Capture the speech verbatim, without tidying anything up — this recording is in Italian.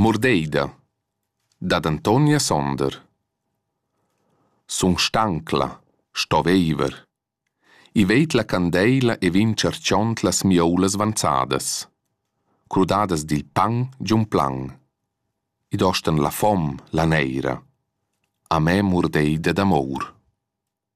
Murdeida, dad Antonia Sonder. Sun stancla, sto veiver. I veit la candeila e vin cerciont las mioulas vanzadas. Crudadas dil pan giun plan. Id ostan la fom, la neira. A me murdeida d'amor.